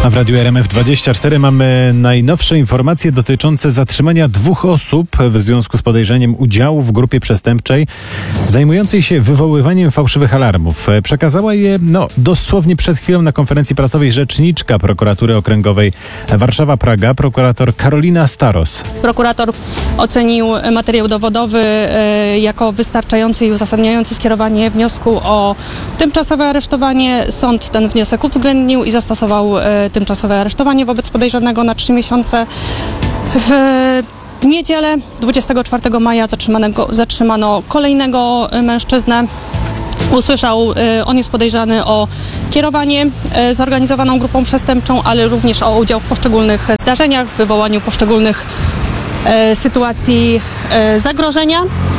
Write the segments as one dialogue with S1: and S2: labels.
S1: A w Radiu RMF24 mamy najnowsze informacje dotyczące zatrzymania 2 osób w związku z podejrzeniem udziału w grupie przestępczej zajmującej się wywoływaniem fałszywych alarmów. Przekazała je dosłownie przed chwilą na konferencji prasowej rzeczniczka Prokuratury Okręgowej Warszawa-Praga, prokurator Karolina Staros.
S2: Prokurator ocenił materiał dowodowy jako wystarczający i uzasadniający skierowanie wniosku o tymczasowe aresztowanie. Sąd ten wniosek uwzględnił i zastosował tymczasowe aresztowanie wobec podejrzanego na 3 miesiące. W niedzielę 24 maja zatrzymano kolejnego mężczyznę. On jest podejrzany o kierowanie zorganizowaną grupą przestępczą, ale również o udział w poszczególnych zdarzeniach, w wywołaniu poszczególnych sytuacji zagrożenia.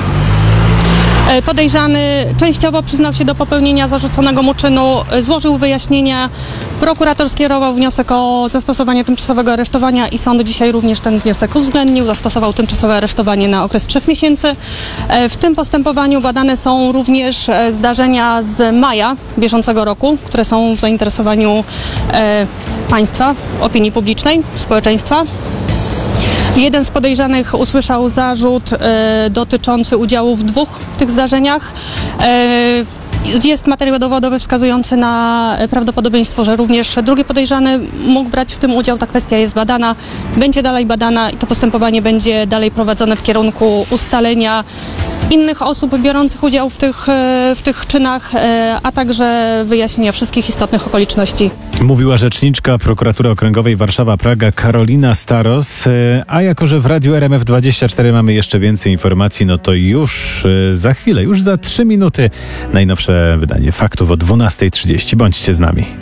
S2: Podejrzany częściowo przyznał się do popełnienia zarzuconego mu czynu, złożył wyjaśnienia. Prokurator skierował wniosek o zastosowanie tymczasowego aresztowania i sąd dzisiaj również ten wniosek uwzględnił, zastosował tymczasowe aresztowanie na okres 3 miesięcy. W tym postępowaniu badane są również zdarzenia z maja bieżącego roku, które są w zainteresowaniu państwa, opinii publicznej, społeczeństwa. Jeden z podejrzanych usłyszał zarzut dotyczący udziału w 2 tych zdarzeniach. Jest materiał dowodowy wskazujący na prawdopodobieństwo, że również drugi podejrzany mógł brać w tym udział. Ta kwestia jest badana, będzie dalej badana i to postępowanie będzie dalej prowadzone w kierunku ustalenia innych osób biorących udział w tych czynach, a także wyjaśnienia wszystkich istotnych okoliczności.
S1: Mówiła rzeczniczka Prokuratury Okręgowej Warszawa-Praga Karolina Staros. A jako że w Radiu RMF24 mamy jeszcze więcej informacji, to już za chwilę, już za 3 minuty najnowsze wydanie faktów o 12:30. Bądźcie z nami.